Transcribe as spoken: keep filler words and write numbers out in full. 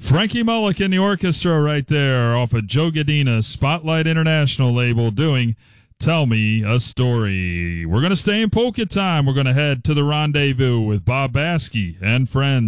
Frankie Mullick in the orchestra right there off of Joe Gadina's Spotlight International label doing Tell Me a Story. We're going to stay in polka time. We're going to head to the rendezvous with Bob Baskey and friends.